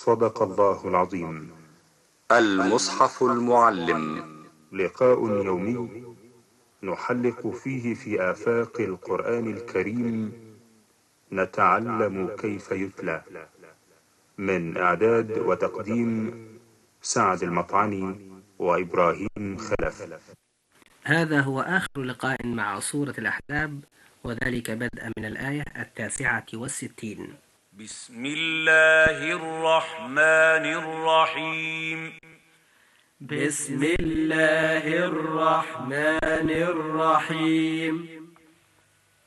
صدق الله العظيم. المصحف المعلم، لقاء يومي نحلق فيه في آفاق القرآن الكريم، نتعلم كيف يتلى. من إعداد وتقديم سعد المطعني وإبراهيم خلف. هذا هو آخر لقاء مع سورة الأحزاب، وذلك بدءا من الآية 69. بسم الله الرحمن الرحيم. بسم الله الرحمن الرحيم.